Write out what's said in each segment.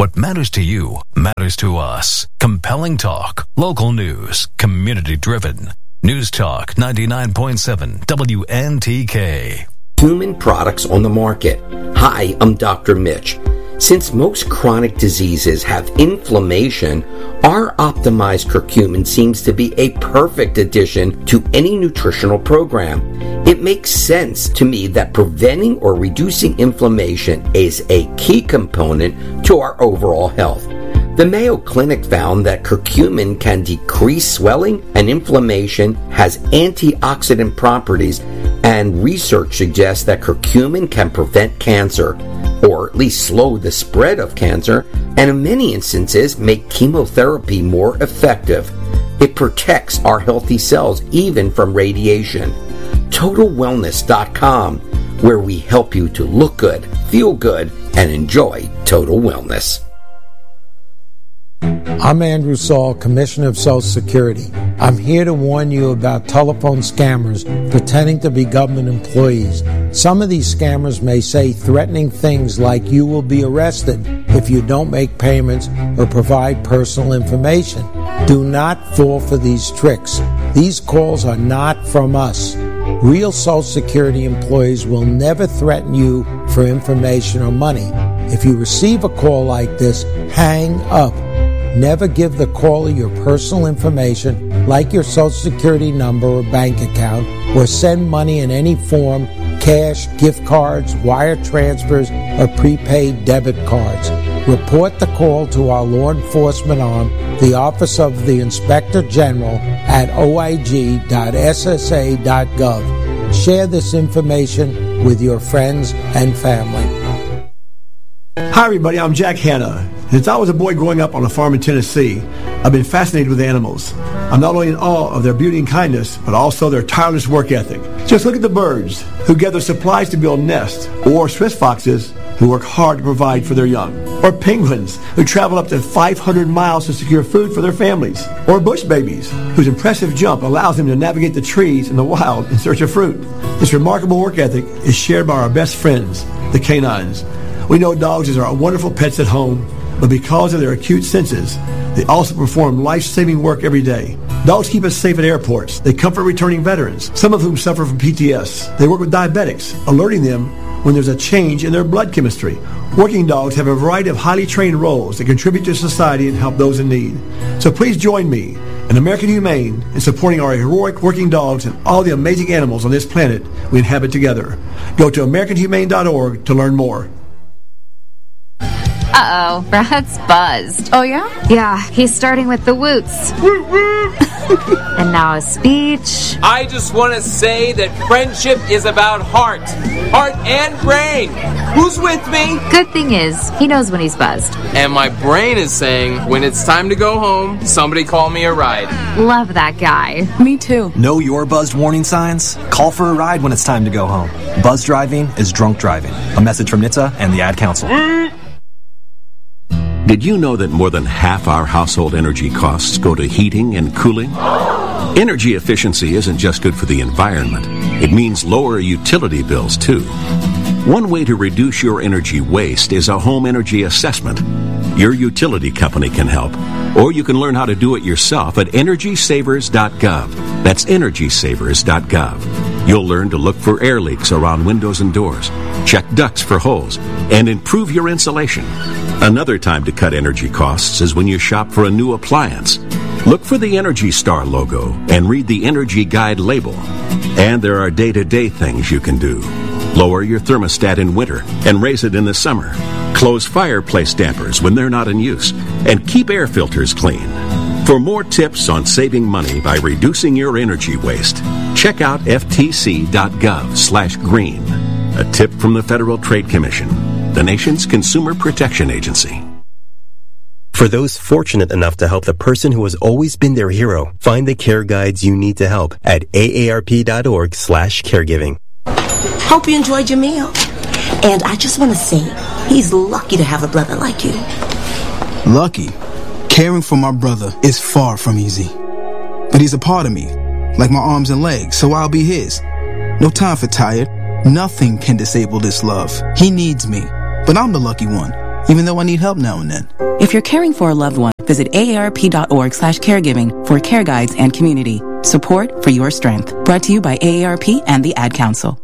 What matters to you matters to us. Compelling talk, local news, community-driven. News Talk 99.7 WNTK. Human products on the market. Hi, I'm Dr. Mitch. Since most chronic diseases have inflammation, our optimized curcumin seems to be a perfect addition to any nutritional program. It makes sense to me that preventing or reducing inflammation is a key component to our overall health. The Mayo Clinic found that curcumin can decrease swelling and inflammation, has antioxidant properties, and research suggests that curcumin can prevent cancer, or at least slow the spread of cancer, and in many instances make chemotherapy more effective. It protects our healthy cells even from radiation. TotalWellness.com, where we help you to look good, feel good, and enjoy total wellness. I'm Andrew Saul, Commissioner of Social Security. I'm here to warn you about telephone scammers pretending to be government employees. Some of these scammers may say threatening things like you will be arrested if you don't make payments or provide personal information. Do not fall for these tricks. These calls are not from us. Real Social Security employees will never threaten you for information or money. If you receive a call like this, hang up. Never give the caller your personal information, like your Social Security number or bank account, or send money in any form, cash, gift cards, wire transfers, or prepaid debit cards. Report the call to our law enforcement arm, the Office of the Inspector General, at oig.ssa.gov. Share this information with your friends and family. Hi everybody, I'm Jack Hanna. Since I was a boy growing up on a farm in Tennessee, I've been fascinated with animals. I'm not only in awe of their beauty and kindness, but also their tireless work ethic. Just look at the birds who gather supplies to build nests, or Swiss foxes who work hard to provide for their young, or penguins who travel up to 500 miles to secure food for their families, or bush babies whose impressive jump allows them to navigate the trees in the wild in search of fruit. This remarkable work ethic is shared by our best friends, the canines. We know dogs are wonderful pets at home, but because of their acute senses, they also perform life-saving work every day. Dogs keep us safe at airports. They comfort returning veterans, some of whom suffer from PTS. They work with diabetics, alerting them when there's a change in their blood chemistry. Working dogs have a variety of highly trained roles that contribute to society and help those in need. So please join me and American Humane in supporting our heroic working dogs and all the amazing animals on this planet we inhabit together. Go to AmericanHumane.org to learn more. Uh-oh, Brad's buzzed. Oh, yeah? Yeah, he's starting with the woots. And now a speech. I just want to say that friendship is about heart and brain. Who's with me? Good thing is, he knows when he's buzzed. And my brain is saying, when it's time to go home, somebody call me a ride. Love that guy. Me too. Know your buzzed warning signs? Call for a ride when it's time to go home. Buzz driving is drunk driving. A message from NHTSA and the Ad Council. Did you know that more than half our household energy costs go to heating and cooling? Energy efficiency isn't just good for the environment. It means lower utility bills, too. One way to reduce your energy waste is a home energy assessment. Your utility company can help, or you can learn how to do it yourself at EnergySavers.gov. That's EnergySavers.gov. You'll learn to look for air leaks around windows and doors, check ducts for holes, and improve your insulation. Another time to cut energy costs is when you shop for a new appliance. Look for the Energy Star logo and read the Energy Guide label. And there are day-to-day things you can do. Lower your thermostat in winter and raise it in the summer. Close fireplace dampers when they're not in use. And keep air filters clean. For more tips on saving money by reducing your energy waste, check out ftc.gov/green. A tip from the Federal Trade Commission, the nation's consumer protection agency. For those fortunate enough to help the person who has always been their hero, find the care guides you need to help at aarp.org/caregiving. Hope you enjoyed your meal. And I just want to say, he's lucky to have a brother like you. Lucky? Caring for my brother is far from easy. But he's a part of me, like my arms and legs, so I'll be his. No time for tired. Nothing can disable this love. He needs me, but I'm the lucky one. even though I need help now and then. If you're caring for a loved one, visit aarp.org/caregiving for care guides and community. Support for your strength. Brought to you by AARP and the Ad Council.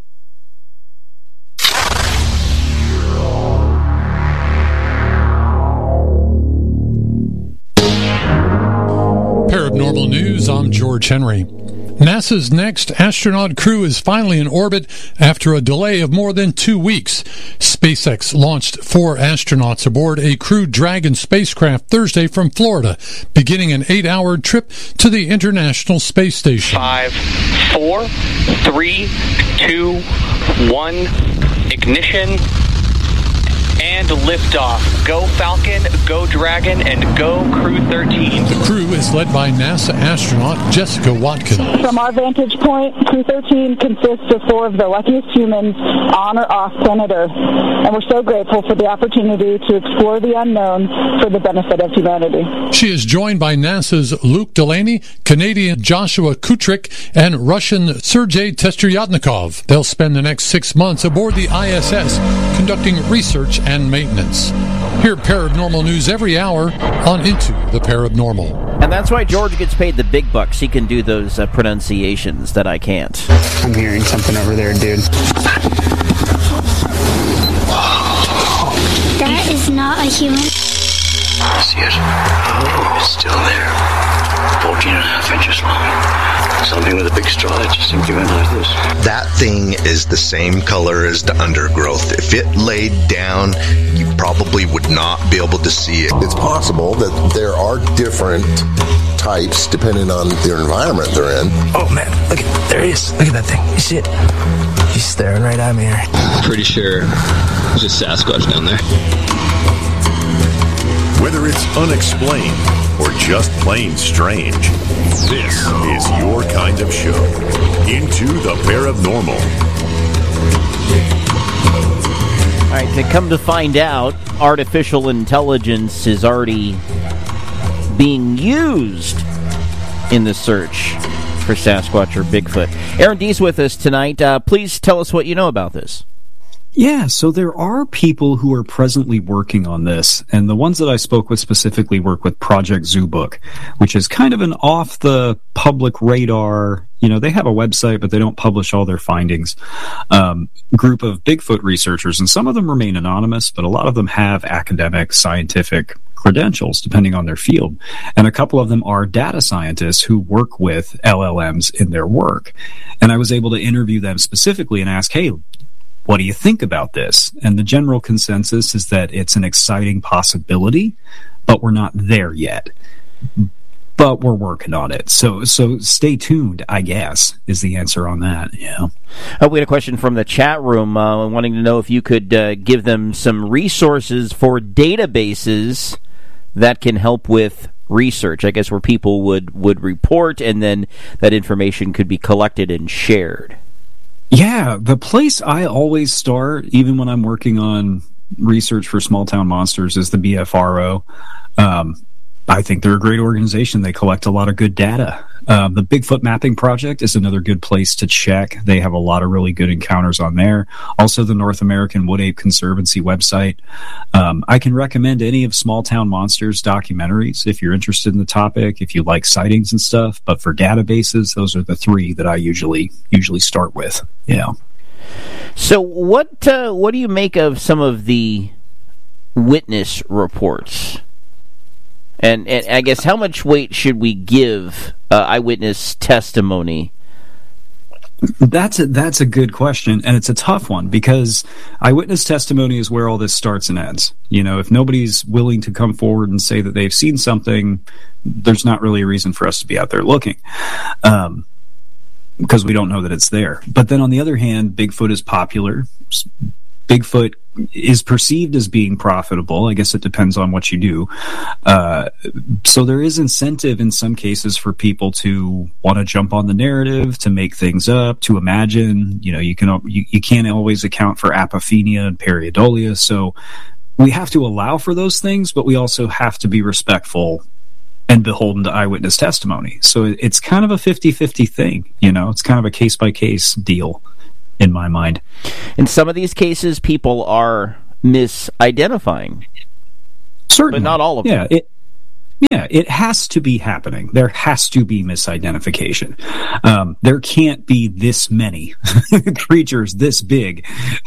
Paranormal News, I'm George Henry. NASA's next astronaut crew is finally in orbit after a delay of more than 2 weeks. SpaceX launched 4 astronauts aboard a Crew Dragon spacecraft Thursday from Florida, beginning an 8-hour trip to the International Space Station. 5, 4, 3, 2, 1, ignition, and liftoff. Go Falcon, go Dragon, and go Crew 13. The crew is led by NASA astronaut Jessica Watkins. From our vantage point, Crew 13 consists of 4 of the luckiest humans on or off planet Earth, and we're so grateful for the opportunity to explore the unknown for the benefit of humanity. She is joined by NASA's Luke Delaney, Canadian Joshua Kutryk, and Russian Sergei Testyatnikov. They'll spend the next 6 months aboard the ISS conducting research and maintenance. Hear Paranormal News every hour on Into the Paranormal. And that's why George gets paid the big bucks. He can do those pronunciations that I can't. I'm hearing something over there, dude. That is not a human. See it? It's still there. 14.5 inches long. Something with a big straw that just simply went like this. That thing is the same color as the undergrowth. If it laid down, you probably would not be able to see it. It's possible that there are different types depending on their environment they're in. Oh man, look at, there he is. Look at that thing. You see it? He's staring right at me here. Pretty sure there's a Sasquatch down there. Whether it's unexplained or just plain strange, this is your kind of show. Into the Paranormal. All right, to come to find out, artificial intelligence is already being used in the search for Sasquatch or Bigfoot. Aaron Dees with us tonight. Please tell us what you know about this. Yeah, so there are people who are presently working on this, and the ones that I spoke with specifically work with Project Zoobook, which is kind of an off-the-public radar, they have a website, but they don't publish all their findings, group of Bigfoot researchers, and some of them remain anonymous, but a lot of them have academic, scientific credentials, depending on their field. And a couple of them are data scientists who work with LLMs in their work. And I was able to interview them specifically and ask, hey, what do you think about this? And the general consensus is that it's an exciting possibility, but we're not there yet. But we're working on it. So stay tuned, I guess, is the answer on that. Yeah. We had a question from the chat room wanting to know if you could give them some resources for databases that can help with research, I guess, where people would report and then that information could be collected and shared. Yeah, the place I always start, even when I'm working on research for small town monsters, is the BFRO. I think they're a great organization. They collect a lot of good data. The Bigfoot Mapping Project is another good place to check. They have a lot of really good encounters on there. Also, the North American Wood Ape Conservancy website. I can recommend any of Small Town Monsters documentaries if you're interested in the topic, if you like sightings and stuff. But for databases, those are the 3 that I usually start with. Yeah. So what do you make of some of the witness reports? And I guess how much weight should we give eyewitness testimony? That's a good question, and it's a tough one because eyewitness testimony is where all this starts and ends. If nobody's willing to come forward and say that they've seen something, there's not really a reason for us to be out there looking. Because we don't know that it's there. But then on the other hand, Bigfoot is popular. Bigfoot is perceived as being profitable. I guess it depends on what you do. So there is incentive in some cases for people to want to jump on the narrative, to make things up, to imagine. You can't always account for apophenia and pareidolia. So we have to allow for those things, but we also have to be respectful and beholden to eyewitness testimony. So it's kind of a 50-50 thing. It's kind of a case-by-case deal in my mind. In some of these cases, people are misidentifying Certainly. But not all of them. Yeah, it has to be happening. There has to be misidentification. There can't be this many creatures this big,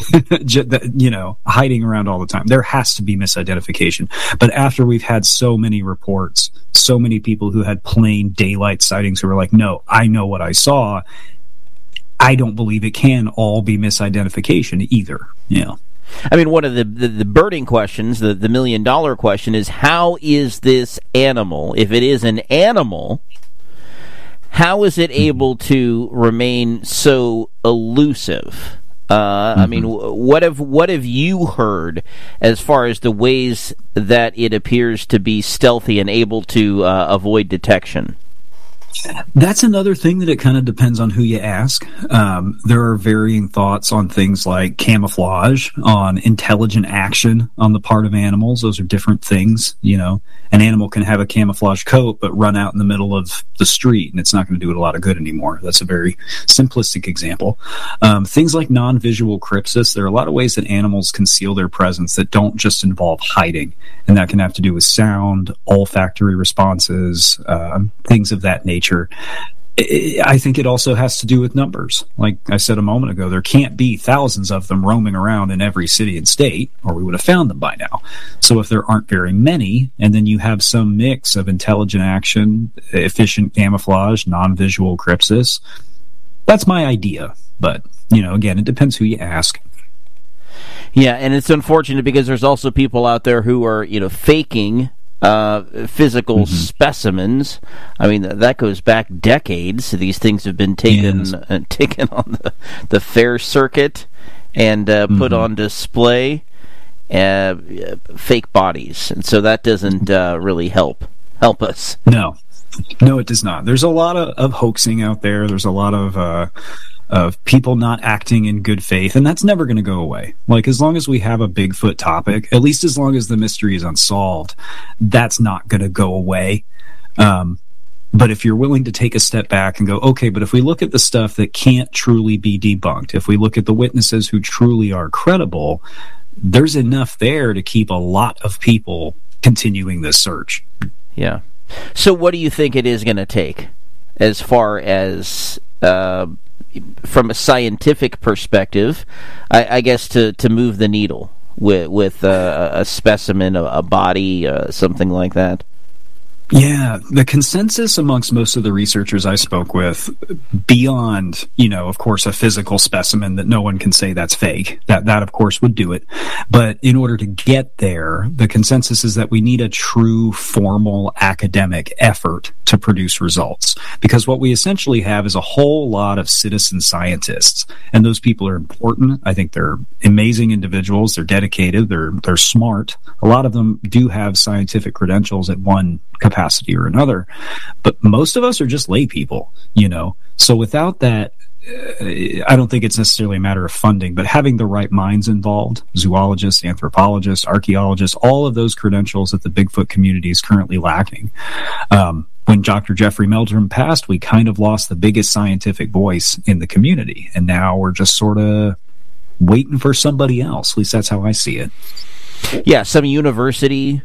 hiding around all the time. There has to be misidentification. But after we've had so many reports, so many people who had plain daylight sightings who were like, no, I know what I saw, I don't believe it can all be misidentification either. Yeah. I mean, one of the burning questions, the $1 million question, is how is this animal, if it is an animal, how is it able to remain so elusive? I mean, what have you heard as far as the ways that it appears to be stealthy and able to avoid detection? That's another thing that it kind of depends on who you ask. There are varying thoughts on things like camouflage, on intelligent action on the part of animals. Those are different things. An animal can have a camouflage coat but run out in the middle of the street, and it's not going to do it a lot of good anymore. That's a very simplistic example. Things like non-visual crypsis, there are a lot of ways that animals conceal their presence that don't just involve hiding, and that can have to do with sound, olfactory responses, things of that nature. I think it also has to do with numbers. Like I said a moment ago, there can't be thousands of them roaming around in every city and state, or we would have found them by now. So if there aren't very many, and then you have some mix of intelligent action, efficient camouflage, non-visual crypsis, that's my idea. But, again, it depends who you ask. Yeah, and it's unfortunate because there's also people out there who are, faking physical specimens. I mean, that goes back decades. These things have been taken on the fair circuit and put on display. Fake bodies, and so that doesn't really help us. No, it does not. There's a lot of hoaxing out there. There's a lot of people not acting in good faith, and that's never going to go away. Like, as long as we have a Bigfoot topic, at least as long as the mystery is unsolved, that's not going to go away. But if you're willing to take a step back and go, okay, but if we look at the stuff that can't truly be debunked, if we look at the witnesses who truly are credible, there's enough there to keep a lot of people continuing this search. Yeah. So what do you think it is going to take as far as from a scientific perspective, I guess, to move the needle with a specimen, a body, something like that? Yeah, the consensus amongst most of the researchers I spoke with, beyond, of course, a physical specimen that no one can say that's fake, that of course would do it. But in order to get there, the consensus is that we need a true formal academic effort to produce results. Because what we essentially have is a whole lot of citizen scientists. And those people are important. I think they're amazing individuals. They're dedicated. They're smart. A lot of them do have scientific credentials at one capacity or another, but most of us are just lay people, so without that, I don't think it's necessarily a matter of funding, but having the right minds involved, zoologists, anthropologists, archaeologists, all of those credentials that the Bigfoot community is currently lacking. When Dr. Jeffrey Meldrum passed, we kind of lost the biggest scientific voice in the community, and now we're just sort of waiting for somebody else. At least that's how I see it. Yeah, some university,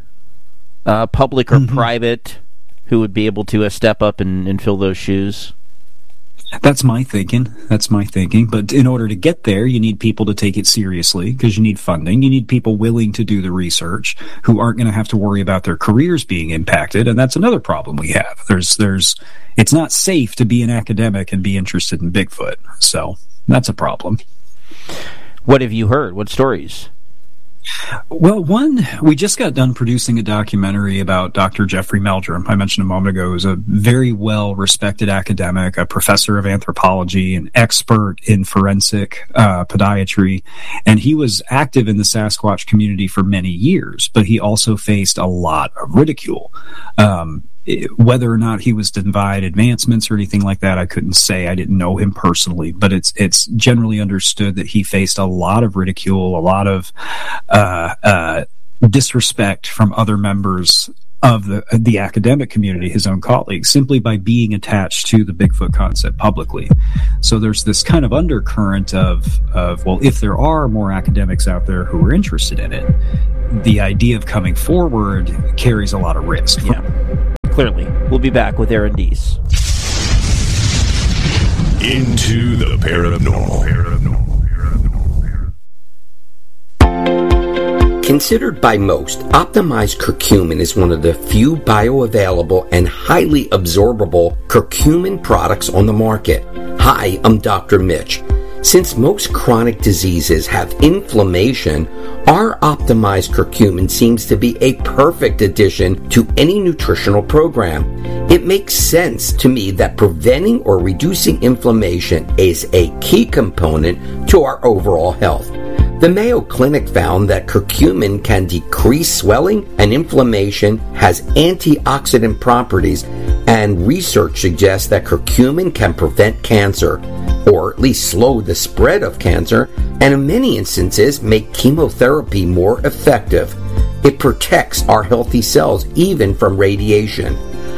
public or private, who would be able to step up and fill those shoes. That's my thinking. But in order to get there, you need people to take it seriously, because you need funding. You need people willing to do the research who aren't going to have to worry about their careers being impacted. And that's another problem we have. It's not safe to be an academic and be interested in Bigfoot. So that's a problem. What have you heard? What stories? Well, we just got done producing a documentary about Dr. Jeffrey Meldrum. I mentioned a moment ago, he was a very well-respected academic, a professor of anthropology, an expert in forensic podiatry, and he was active in the Sasquatch community for many years, but he also faced a lot of ridicule. Whether or not he was denied advancements or anything like that, I couldn't say. I didn't know him personally, but it's generally understood that he faced a lot of ridicule, a lot of disrespect from other members of the academic community, his own colleagues, simply by being attached to the Bigfoot concept publicly. So there's this kind of undercurrent of well, if there are more academics out there who are interested in it, the idea of coming forward carries a lot of risk. Yeah, clearly. We'll be back with Aaron Deese. Into the paranormal. Considered by most, optimized curcumin is one of the few bioavailable and highly absorbable curcumin products on the market. Hi, I'm Dr. Mitch. Since most chronic diseases have inflammation, our optimized curcumin seems to be a perfect addition to any nutritional program. It makes sense to me that preventing or reducing inflammation is a key component to our overall health. The Mayo Clinic found that curcumin can decrease swelling and inflammation, has antioxidant properties, and research suggests that curcumin can prevent cancer, or at least slow the spread of cancer, and in many instances make chemotherapy more effective. It protects our healthy cells even from radiation.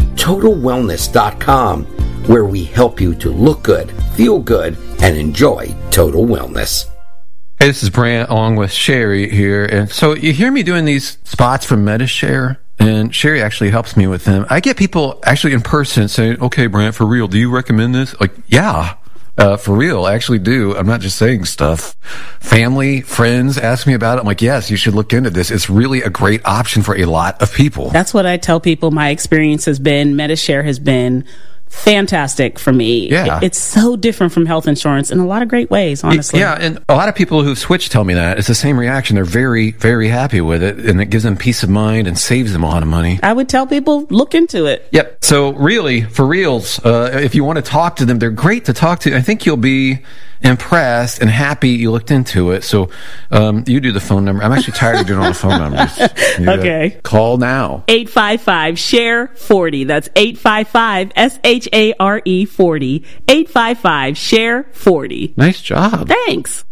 TotalWellness.com, where we help you to look good, feel good, and enjoy total wellness. Hey, this is Brant along with Sherry here. And so you hear me doing these spots from MediShare, and Sherry actually helps me with them. I get people actually in person saying, okay, Brant, for real, do you recommend this? Like, yeah, for real, I actually do. I'm not just saying stuff. Family, friends ask me about it. I'm like, yes, you should look into this. It's really a great option for a lot of people. That's what I tell people my experience has been. MediShare has been fantastic for me. Yeah. It's so different from health insurance in a lot of great ways, honestly. Yeah, and a lot of people who've switched tell me that. It's the same reaction. They're very, very happy with it, and it gives them peace of mind and saves them a lot of money. I would tell people, look into it. Yep. So really, for reals, if you want to talk to them, they're great to talk to. I think you'll be impressed and happy you looked into it. So you do the phone number. I'm actually tired of doing all the phone numbers. Okay. Call now. 855-SHARE-40. That's 855-SHARE-40. 855-SHARE-40. Nice job. Thanks.